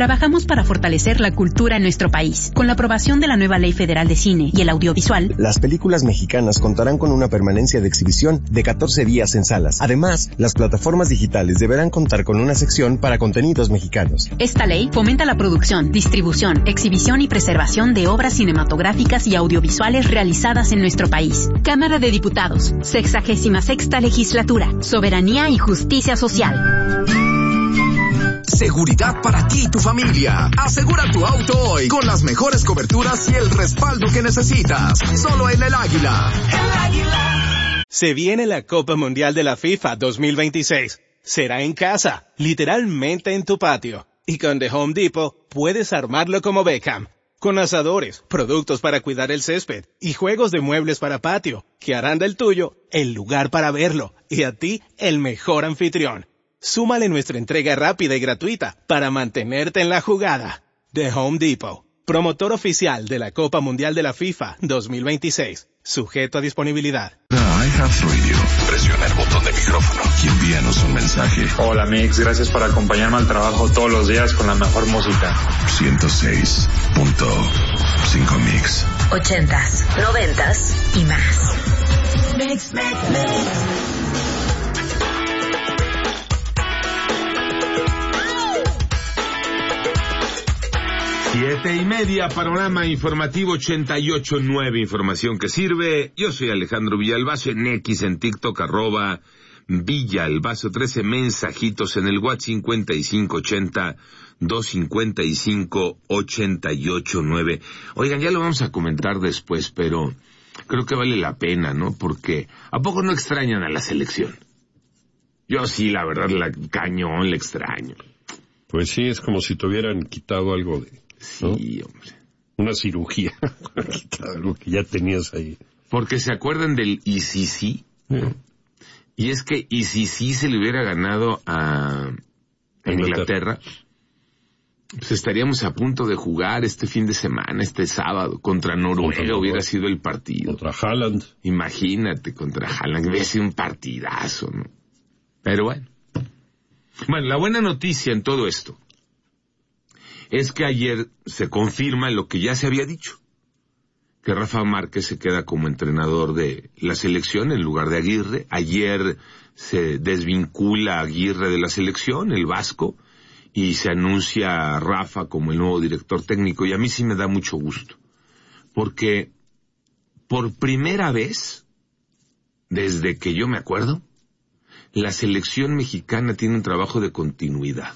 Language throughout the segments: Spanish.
Trabajamos para fortalecer la cultura en nuestro país. Con la aprobación de la nueva Ley Federal de Cine y el Audiovisual, las películas mexicanas contarán con una permanencia de exhibición de 14 días en salas. Además, las plataformas digitales deberán contar con una sección para contenidos mexicanos. Esta ley fomenta la producción, distribución, exhibición y preservación de obras cinematográficas y audiovisuales realizadas en nuestro país. Cámara de Diputados, 66ª Legislatura, Soberanía y Justicia Social. Seguridad para ti y tu familia. Asegura tu auto hoy con las mejores coberturas y el respaldo que necesitas. Solo en El Águila. El Águila. Se viene la Copa Mundial de la FIFA 2026. Será en casa, literalmente en tu patio. Y con The Home Depot puedes armarlo como Beckham. Con asadores, productos para cuidar el césped y juegos de muebles para patio, que harán del tuyo el lugar para verlo y a ti el mejor anfitrión. Súmale nuestra entrega rápida y gratuita para mantenerte en la jugada. The Home Depot, promotor oficial de la Copa Mundial de la FIFA 2026. Sujeto a disponibilidad. iHeart Radio. Presiona el botón de micrófono y envíanos un mensaje. Hola Mix, gracias por acompañarme al trabajo todos los días con la mejor música. 106.5 Mix. 80s, 90s y más. Mix, mix, mix. 7:30, panorama informativo 88.9, información que sirve. Yo soy Alejandro Villalbazo, en X, en TikTok, @Villalbazo 13, mensajitos en el WhatsApp 5580-255-889. Oigan, ya lo vamos a comentar después, pero creo que vale la pena, ¿no? Porque ¿a poco no extrañan a la selección? Yo sí, la verdad, cañón, la extraño. Pues sí, es como si te hubieran quitado algo de... ¿no? Sí, hombre. Una cirugía. Algo que ya tenías ahí. Porque se acuerdan del ICC. Y es que ICC se le hubiera ganado a Inglaterra, pues estaríamos a punto de jugar este fin de semana, este sábado, contra Noruega. Hubiera sido el partido. Contra Haaland. Imagínate, contra Haaland. Hubiera sido un partidazo, ¿no? Pero bueno. Bueno, la buena noticia en todo esto es que ayer se confirma lo que ya se había dicho, que Rafa Márquez se queda como entrenador de la selección en lugar de Aguirre. Ayer se desvincula a Aguirre de la selección, el vasco, y se anuncia a Rafa como el nuevo director técnico, y a mí sí me da mucho gusto, porque por primera vez, desde que yo me acuerdo, la selección mexicana tiene un trabajo de continuidad.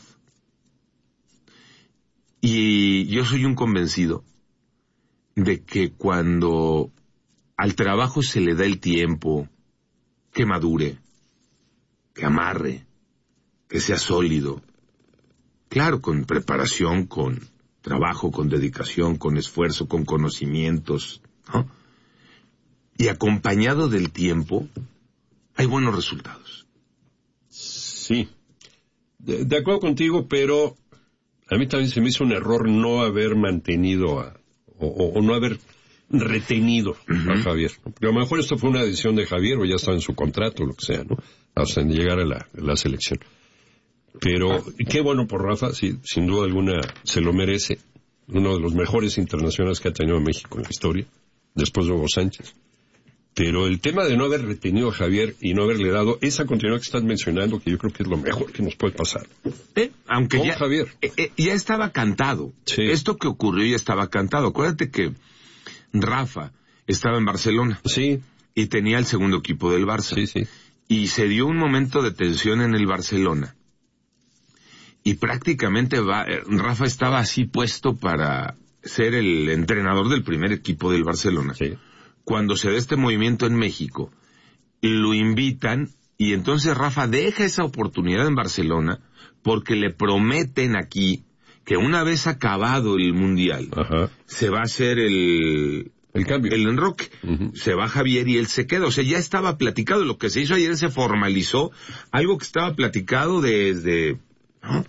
Y yo soy un convencido de que cuando al trabajo se le da el tiempo, que madure, que amarre, que sea sólido, claro, con preparación, con trabajo, con dedicación, con esfuerzo, con conocimientos, ¿no? Y acompañado del tiempo, hay buenos resultados. Sí, de acuerdo contigo, pero a mí también se me hizo un error no haber mantenido o no haber retenido a Javier. Porque a lo mejor esto fue una decisión de Javier o ya estaba en su contrato o lo que sea, ¿no? Hasta llegar a la selección. Pero qué bueno por Rafa, sí, sin duda alguna se lo merece. Uno de los mejores internacionales que ha tenido México en la historia, después de Hugo Sánchez. Pero el tema de no haber retenido a Javier y no haberle dado esa continuidad que estás mencionando, que yo creo que es lo mejor que nos puede pasar. Aunque con ya, Javier. Ya estaba cantado. Sí. Esto que ocurrió ya estaba cantado. Acuérdate que Rafa estaba en Barcelona. Sí. Y tenía el segundo equipo del Barça. Sí, sí. Y se dio un momento de tensión en el Barcelona. Y prácticamente Rafa estaba así puesto para ser el entrenador del primer equipo del Barcelona. Sí. Cuando se da este movimiento en México, lo invitan y entonces Rafa deja esa oportunidad en Barcelona porque le prometen aquí que una vez acabado el Mundial, se va a hacer el cambio, el enroque. Se va Javier y él se queda. O sea, ya estaba platicado. Lo que se hizo ayer se formalizó. Algo que estaba platicado desde... ¿no?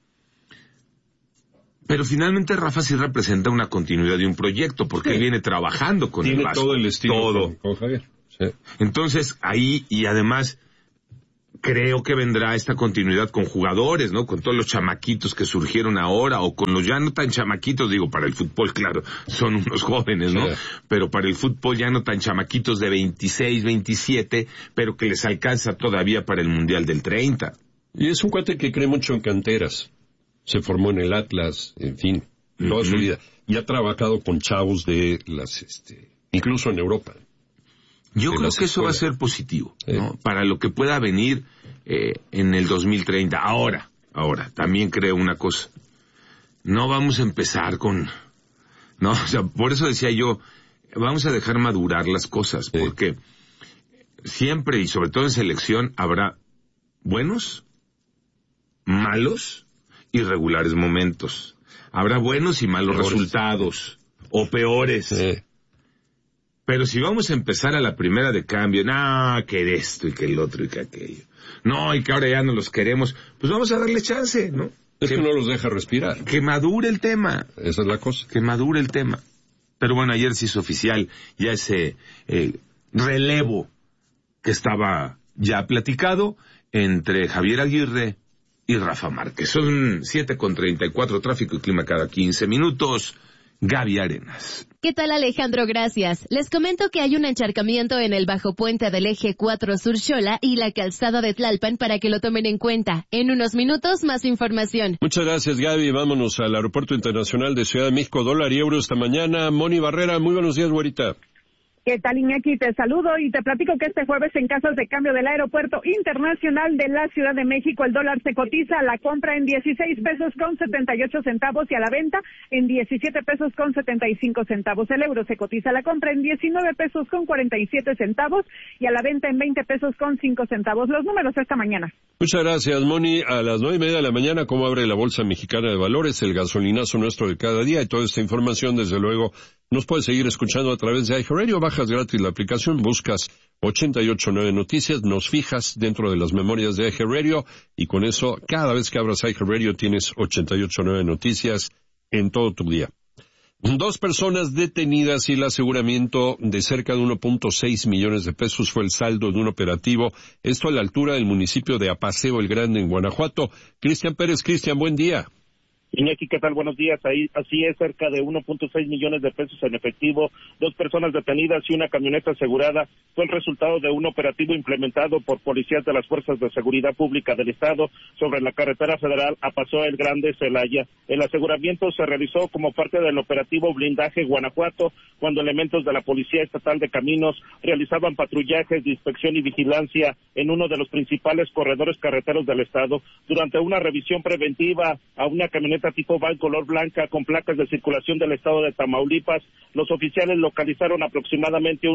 Pero finalmente Rafa sí representa una continuidad de un proyecto, porque él viene trabajando con el Vasco. Todo el estilo con Javier. Sí. Entonces, ahí, y además, creo que vendrá esta continuidad con jugadores, ¿no? Con todos los chamaquitos que surgieron ahora, o con los ya no tan chamaquitos, digo, para el fútbol, claro, son unos jóvenes, ¿no? Sí. Pero para el fútbol ya no tan chamaquitos de 26, 27, pero que les alcanza todavía para el Mundial del 30. Y es un cuate que cree mucho en canteras. Se formó en el Atlas, en fin, toda su vida. Y ha trabajado con chavos de las, incluso en Europa. Yo creo que eso va a ser positivo, ¿no? Para lo que pueda venir en el 2030. Ahora, también creo una cosa. No vamos a empezar con... No, o sea, por eso decía yo, vamos a dejar madurar las cosas, porque siempre, y sobre todo en selección, habrá buenos, malos y regulares momentos. Habrá buenos y malos resultados, o peores. Pero si vamos a empezar a la primera de cambio, que esto y que el otro y que aquello, y que ahora ya no los queremos, pues vamos a darle chance, ¿no? Es que no los deja respirar. Que madure el tema. Esa es la cosa. Que madure el tema. Pero bueno, ayer se hizo oficial ya ese relevo que estaba ya platicado entre Javier Aguirre y Rafa Márquez. Son 7:34, tráfico y clima cada 15 minutos. Gaby Arenas. ¿Qué tal, Alejandro? Gracias. Les comento que hay un encharcamiento en el bajo puente del eje 4 Sur Xola y la calzada de Tlalpan para que lo tomen en cuenta. En unos minutos, más información. Muchas gracias, Gaby. Vámonos al Aeropuerto Internacional de Ciudad de México. Dólar y euro esta mañana. Moni Barrera, muy buenos días, güerita. ¿Qué tal, Iñaki? Te saludo y te platico que este jueves en casas de cambio del Aeropuerto Internacional de la Ciudad de México el dólar se cotiza a la compra en 16 pesos con 78 centavos y a la venta en 17 pesos con 75 centavos. El euro se cotiza a la compra en 19 pesos con 47 centavos y a la venta en 20 pesos con 5 centavos. Los números esta mañana. Muchas gracias, Moni. A las 9:30 de la mañana, ¿cómo abre la Bolsa Mexicana de Valores? El gasolinazo nuestro de cada día y toda esta información, desde luego, nos puedes seguir escuchando a través de iHeartRadio. Bajas gratis la aplicación, buscas 889 Noticias, nos fijas dentro de las memorias de iHeartRadio y con eso, cada vez que abras iHeartRadio tienes 889 Noticias en todo tu día. 2 personas detenidas y el aseguramiento de cerca de 1.6 millones de pesos fue el saldo de un operativo. Esto a la altura del municipio de Apaseo el Grande en Guanajuato. Cristian Pérez. Cristian, buen día. Iñaki, ¿qué tal? Buenos días. Así es, cerca de 1.6 millones de pesos en efectivo, 2 personas detenidas y una camioneta asegurada fue el resultado de un operativo implementado por policías de las Fuerzas de Seguridad Pública del Estado sobre la carretera federal Apaseo el Grande, Celaya. El aseguramiento se realizó como parte del operativo Blindaje Guanajuato, cuando elementos de la Policía Estatal de Caminos realizaban patrullajes de inspección y vigilancia en uno de los principales corredores carreteros del Estado. Durante una revisión preventiva a una camioneta tipo van color blanca con placas de circulación del estado de Tamaulipas, los oficiales localizaron aproximadamente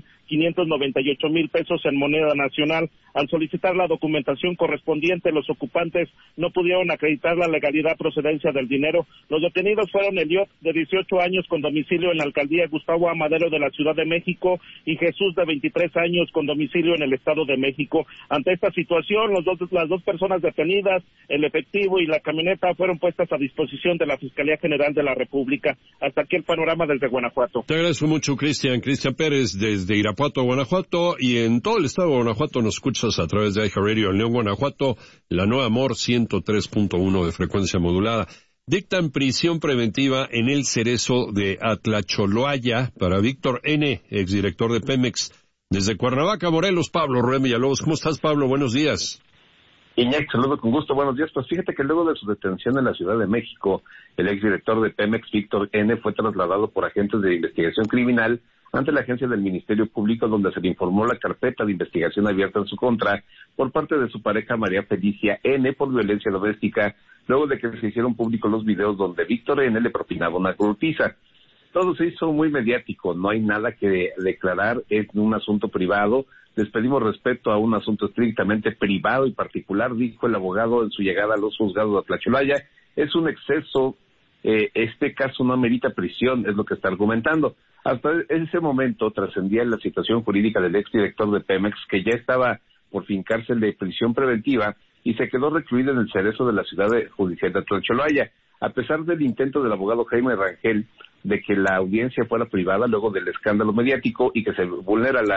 1.598.000 pesos en moneda nacional. Al solicitar la documentación correspondiente, los ocupantes no pudieron acreditar la legalidad procedencia del dinero. Los detenidos fueron Eliot, de 18 años, con domicilio en la alcaldía Gustavo Amadero de la Ciudad de México, y Jesús, de 23 años, con domicilio en el Estado de México. Ante esta situación, las dos personas detenidas, el efectivo y la camioneta, fueron puestas a disposición de la Fiscalía General de la República. Hasta aquí el panorama desde Guanajuato. Te agradezco mucho, Cristian. Cristian Pérez, desde Irapuato, Guanajuato, y en todo el estado de Guanajuato nos escuchas a través de iHeartRadio en León, Guanajuato, la Nueva Amor 103.1 de frecuencia modulada. Dictan prisión preventiva en el Cerezo de Atlacholoaya para Víctor N., exdirector de Pemex. Desde Cuernavaca, Morelos, Pablo Ruem Villalobos. ¿Cómo estás, Pablo? Buenos días. Iñaki, saludo con gusto, buenos días. Pues fíjate que luego de su detención en la Ciudad de México, el exdirector de Pemex, Víctor N., fue trasladado por agentes de investigación criminal ante la agencia del Ministerio Público, donde se le informó la carpeta de investigación abierta en su contra por parte de su pareja María Felicia N. por violencia doméstica, luego de que se hicieron públicos los videos donde Víctor N. le propinaba una golpiza. Todo se hizo muy mediático, no hay nada que declarar, es un asunto privado. Les pedimos respeto a un asunto estrictamente privado y particular, dijo el abogado en su llegada a los juzgados de Atlacholoaya. Es un exceso, este caso no amerita prisión, es lo que está argumentando. Hasta ese momento trascendía la situación jurídica del exdirector de Pemex, que ya estaba por fin cárcel de prisión preventiva y se quedó recluido en el Cerezo de la Ciudad Judicial de Atlacholoaya. A pesar del intento del abogado Jaime Rangel de que la audiencia fuera privada luego del escándalo mediático y que se vulnera la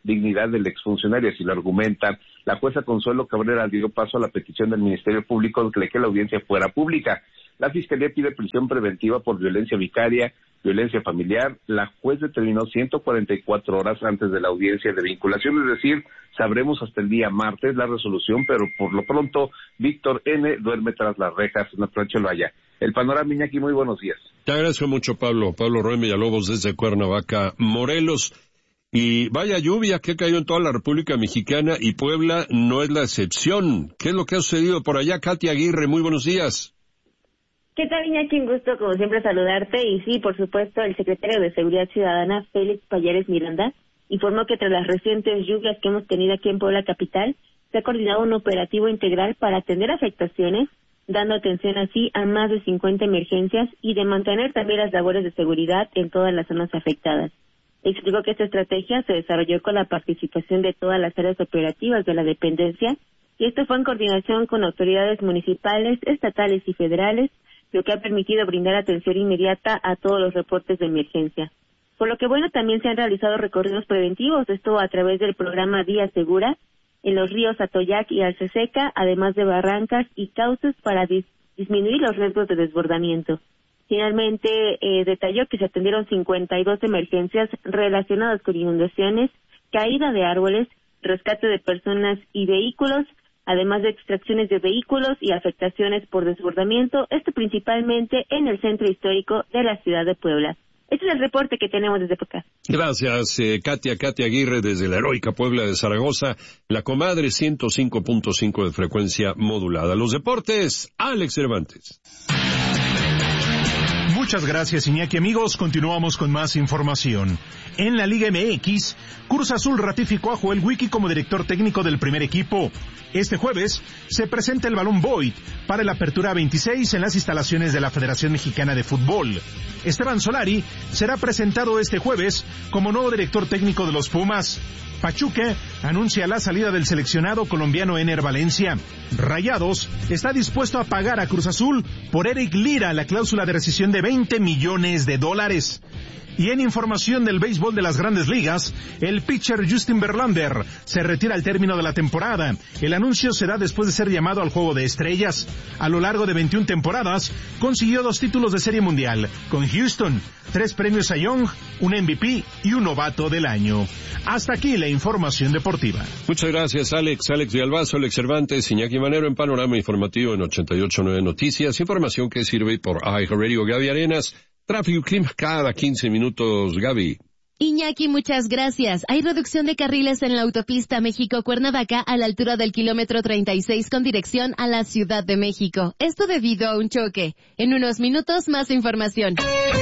dignidad del exfuncionario, así lo argumentan. La jueza Consuelo Cabrera dio paso a la petición del Ministerio Público de que la audiencia fuera pública. La Fiscalía pide prisión preventiva por violencia vicaria, violencia familiar. La juez determinó 144 horas antes de la audiencia de vinculación, es decir, sabremos hasta el día martes la resolución, pero por lo pronto Víctor N. duerme tras las rejas. Una plancha lo haya. El panorama, Iñaki, muy buenos días. Te agradezco mucho, Pablo. Pablo Roem Villalobos desde Cuernavaca, Morelos. Y vaya lluvia que cayó en toda la República Mexicana y Puebla no es la excepción. ¿Qué es lo que ha sucedido por allá? Katia Aguirre, muy buenos días. ¿Qué tal, Iñaki? Un gusto, como siempre, saludarte. Y sí, por supuesto, el secretario de Seguridad Ciudadana, Félix Pallares Miranda, informó que tras las recientes lluvias que hemos tenido aquí en Puebla capital, se ha coordinado un operativo integral para atender afectaciones, dando atención así a más de 50 emergencias y de mantener también las labores de seguridad en todas las zonas afectadas. Explicó que esta estrategia se desarrolló con la participación de todas las áreas operativas de la dependencia, y esto fue en coordinación con autoridades municipales, estatales y federales, lo que ha permitido brindar atención inmediata a todos los reportes de emergencia. Por lo que, también se han realizado recorridos preventivos, esto a través del programa Vía Segura, en los ríos Atoyac y Alceseca, además de barrancas y cauces para disminuir los riesgos de desbordamiento. Finalmente, detalló que se atendieron 52 emergencias relacionadas con inundaciones, caída de árboles, rescate de personas y vehículos, además de extracciones de vehículos y afectaciones por desbordamiento, esto principalmente en el centro histórico de la ciudad de Puebla. Este es el reporte que tenemos desde acá. Gracias, Katia Aguirre, desde la heroica Puebla de Zaragoza, la comadre 105.5 de frecuencia modulada. Los deportes, Alex Cervantes. Muchas gracias, Iñaki. Amigos, continuamos con más información. En la Liga MX, Cruz Azul ratificó a Joel Wiki como director técnico del primer equipo. Este jueves se presenta el balón Boyd para la apertura 26 en las instalaciones de la Federación Mexicana de Fútbol. Esteban Solari será presentado este jueves como nuevo director técnico de los Pumas. Pachuca anuncia la salida del seleccionado colombiano Ener Valencia. Rayados está dispuesto a pagar a Cruz Azul por Eric Lira la cláusula de rescisión de $20 millones. Y en información del béisbol de las Grandes Ligas, el pitcher Justin Verlander se retira al término de la temporada. El anuncio se da después de ser llamado al Juego de Estrellas. A lo largo de 21 temporadas, consiguió 2 títulos de Serie Mundial con Houston, 3 premios Cy Young, un MVP y un Novato del Año. Hasta aquí la información deportiva. Muchas gracias, Alex de Albazo, Alex Cervantes, Iñaki Manero en Panorama Informativo en 88.9 Noticias. Información que sirve por iHeartRadio. Gaby Arenas. Tráfico y clima cada 15 minutos, Gaby. Iñaki, muchas gracias. Hay reducción de carriles en la autopista México-Cuernavaca a la altura del kilómetro 36 con dirección a la Ciudad de México. Esto debido a un choque. En unos minutos, más información.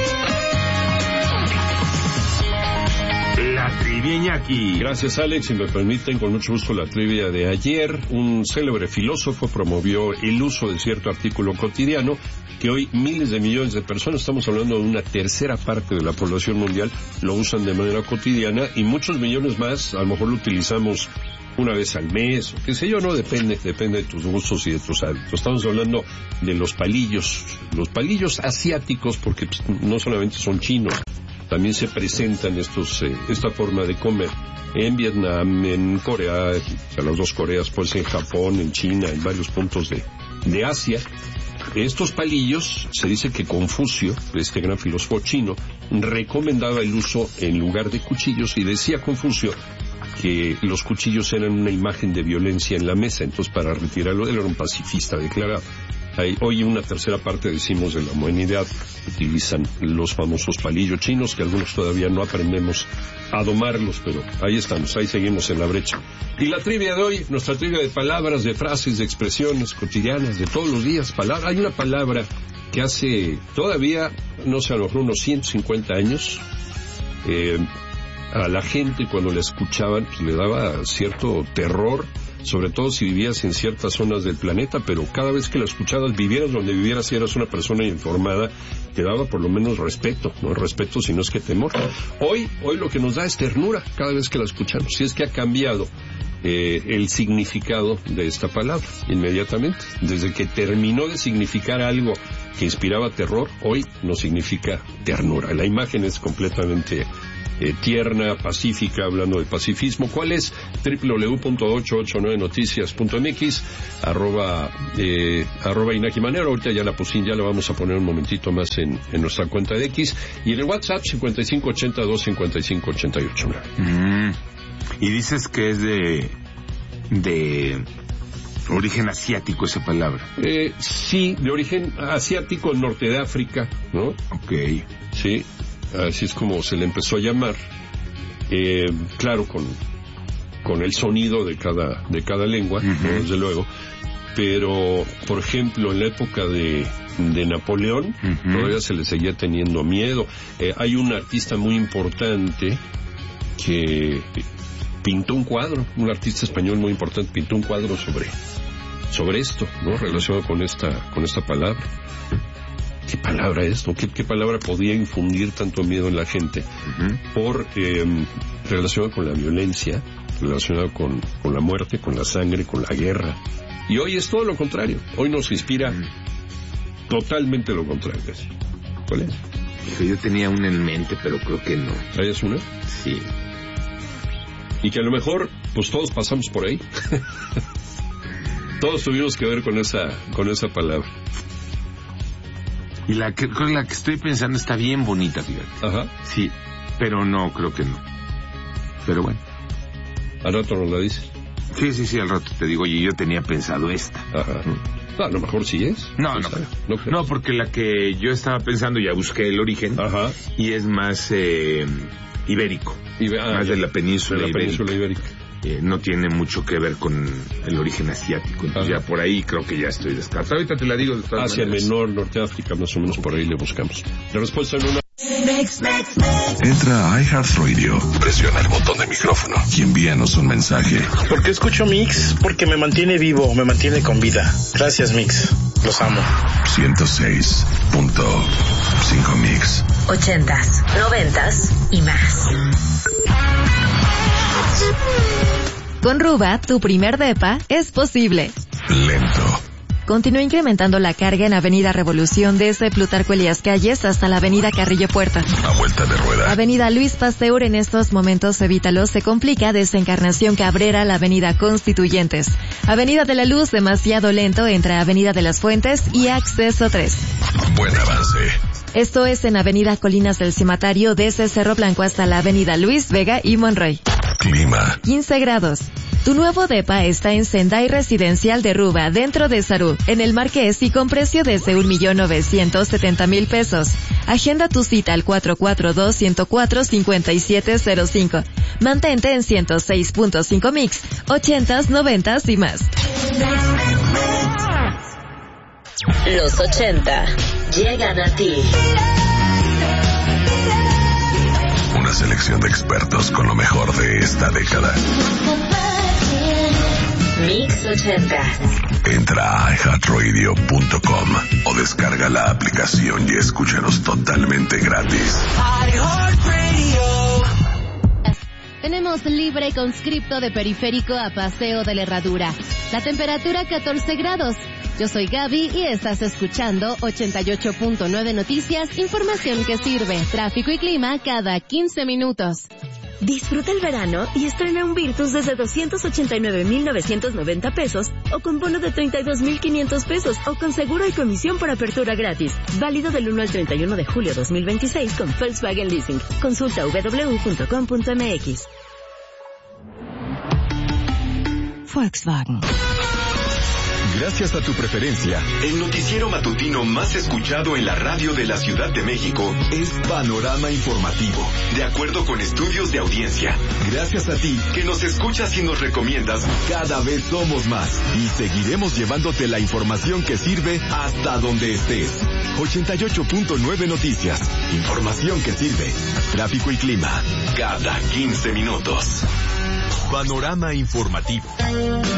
La trivia, Iñaki. Gracias, Alex. Si me permiten, con mucho gusto la trivia de ayer. Un célebre filósofo promovió el uso de cierto artículo cotidiano que hoy miles de millones de personas, estamos hablando de una tercera parte de la población mundial, lo usan de manera cotidiana y muchos millones más, a lo mejor lo utilizamos una vez al mes, o qué sé yo, no, depende de tus gustos y de tus hábitos. Estamos hablando de los palillos asiáticos, porque no solamente son chinos, también se presentan esta forma de comer en Vietnam, en Corea, a las 2 Coreas, pues en Japón, en China, en varios puntos de Asia. Estos palillos, se dice que Confucio, este gran filósofo chino, recomendaba el uso en lugar de cuchillos, y decía Confucio que los cuchillos eran una imagen de violencia en la mesa, entonces para retirarlo, él era un pacifista declarado. Hoy una tercera parte, decimos, de la humanidad utilizan los famosos palillos chinos, que algunos todavía no aprendemos a domarlos, pero ahí estamos, ahí seguimos en la brecha. Y la trivia de hoy, nuestra trivia de palabras, de frases, de expresiones cotidianas, de todos los días, hay una palabra que hace todavía, no sé, a lo mejor unos 150 años, a la gente cuando la escuchaban, pues le daba cierto terror, sobre todo si vivías en ciertas zonas del planeta, pero cada vez que la escuchabas, vivieras donde vivieras, si eras una persona informada, te daba por lo menos respeto, no respeto, sino es que temor. Hoy lo que nos da es ternura cada vez que la escuchamos, si es que ha cambiado el significado de esta palabra inmediatamente. Desde que terminó de significar algo que inspiraba terror, hoy no significa ternura. La imagen es completamente tierna, pacífica, hablando de pacifismo. ¿Cuál es? www.889noticias.mx, arroba Inaki Manero. Ahorita ya la vamos a poner un momentito más en nuestra cuenta de X. Y en el WhatsApp, 5582-5588. Y dices que es de origen asiático esa palabra. Sí, de origen asiático, norte de África, ¿no? Ok. Sí, así es como se le empezó a llamar. Claro, con el sonido de cada lengua, ¿no? Desde luego. Pero, por ejemplo, en la época de Napoleón, todavía se le seguía teniendo miedo. Hay un artista muy importante que pintó un cuadro, un artista español muy importante, pintó un cuadro sobre esto, ¿no? Relacionado con esta palabra. ¿Qué palabra es, no? ¿Qué palabra podía infundir tanto miedo en la gente? Relacionado con la violencia, relacionado con la muerte, con la sangre, con la guerra. Y hoy es todo lo contrario. Hoy nos inspira totalmente lo contrario. ¿Cuál es? Yo tenía una en mente, pero creo que no. ¿Traías una? Sí. Y que a lo mejor, pues todos pasamos por ahí. Todos tuvimos que ver con esa palabra. Y la que estoy pensando está bien bonita, fíjate. Ajá. Sí, pero no, creo que no. Pero bueno. ¿Al rato nos la dices? Sí, al rato te digo, oye, yo tenía pensado esta. Ajá. A lo mejor sí es. No, porque la que yo estaba pensando, ya busqué el origen. Ajá. Y es más ibérico. Más de la península ibérica. No tiene mucho que ver con el origen asiático. Entonces ya por ahí creo que ya estoy descartado. Ahorita te la digo. Asia Menor, Norte África, más o menos por ahí le buscamos. La respuesta en una... Entra a iHeartRadio, presiona el botón de micrófono y envíanos un mensaje. ¿Por qué escucho Mix? Porque me mantiene vivo, me mantiene con vida. Gracias, Mix. Los amo. 106.5 Mix. 80s, 90s y más. Con Ruba, tu primer depa es posible. Lento. Continúa incrementando la carga en Avenida Revolución desde Plutarco Elías Calles hasta la Avenida Carrillo Puerta. A vuelta de rueda. Avenida Luis Pasteur, en estos momentos evítalo, se complica desde Encarnación Cabrera a la Avenida Constituyentes. Avenida de la Luz, demasiado lento entre Avenida de las Fuentes y Acceso 3. Buen avance. Esto es en Avenida Colinas del Cimatario desde Cerro Blanco hasta la Avenida Luis Vega y Monroy. Clima. 15 grados. Tu nuevo depa está en Sendai Residencial de Ruba, dentro de Sarú, en el Marqués y con precio desde 1,970,000 pesos. Agenda tu cita al 442-104-5705. Mantente en 106.5 Mix, 80s, 90s y más. Los 80 llegan a ti. Una selección de expertos con lo mejor de esta década. Mix 80. Entra a iHeartRadio.com o descarga la aplicación y escúchanos totalmente gratis. Tenemos libre conscripto de Periférico a Paseo de la Herradura. La temperatura 14 grados. Yo soy Gaby y estás escuchando 88.9 Noticias, información que sirve, tráfico y clima cada 15 minutos. Disfruta el verano y estrena un Virtus desde 289,990 pesos o con bono de 32,500 pesos o con seguro y comisión por apertura gratis. Válido del 1 al 31 de julio 2026 con Volkswagen Leasing. Consulta www.com.mx. Volkswagen. Gracias a tu preferencia, el noticiero matutino más escuchado en la radio de la Ciudad de México es Panorama Informativo, de acuerdo con estudios de audiencia. Gracias a ti, que nos escuchas y nos recomiendas, cada vez somos más y seguiremos llevándote la información que sirve hasta donde estés. 88.9 Noticias, información que sirve, tráfico y clima, cada 15 minutos. Panorama Informativo.